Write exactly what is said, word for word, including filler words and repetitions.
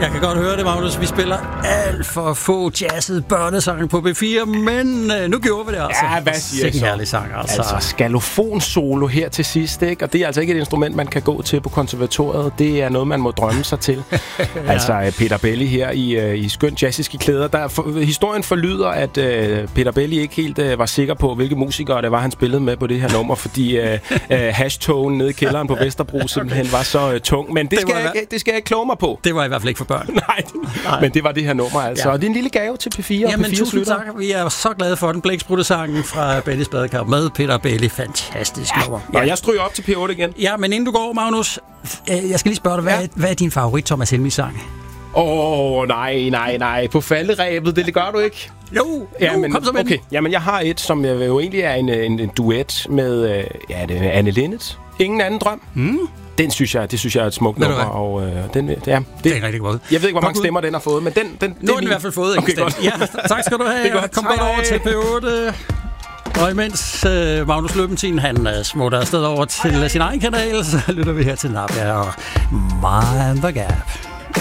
Jeg kan godt høre det, Magnus. Vi spiller alt for få jazzede børnesange på B fire, men øh, nu gjorde vi det altså. Ja, hvad siger jeg så? Herlig sang, altså. Altså, skalofon-solo her til sidst, ikke? Og det er altså ikke et instrument, man kan gå til på konservatoriet. Det er noget, man må drømme sig til. Ja. Altså, Peter Belli her i, i skønt jazziske klæder. Der for, historien forlyder, at uh, Peter Belli ikke helt uh, var sikker på, hvilke musikere det var, han spillede med på det her nummer, fordi uh, uh, hashtogen nede i kælderen på Vesterbro simpelthen var så uh, tung. Men det, det, skal jeg, jeg, det skal jeg ikke kloge mig på. Det var i hvert fald ikke for børn. Nej, Nej, men det var det her nummer, altså. Ja. Og det er en lille gave til P fire. Jamen, P fire tusind slutter. tak. Vi er så glade for den blæksprutte-sangen fra Bellys Badekar med Peter Belli. Fantastisk nummer. Ja. Og jeg stryger op til P otte igen. Ja, men inden du går, Magnus, jeg skal lige spørge dig, hvad, ja. hvad er din favorit Thomas Helmig-sang? Åh, oh, nej, nej, nej. På falderæbet, det, det gør du ikke. Jo, ja, jo men, kom så med okay. Jamen, jeg har et, som jo egentlig er en, en, en duet med ja, det er Anne Linnet. Ingen anden drøm. Mm. Den synes jeg, det synes jeg er et smukt nummer, og øh, den, ja, det, det er rigtig godt. Jeg ved ikke, hvor mange stemmer den har fået, men den, den nu har den i hvert fald fået en stemme. Ja, tak skal du have. Godt. Kom godt over til P otte. Og imens øh, Magnus Løbentin, han øh, smutter afsted over til sin egen kanal, så lytter vi her til Nadia og Mind the Gap.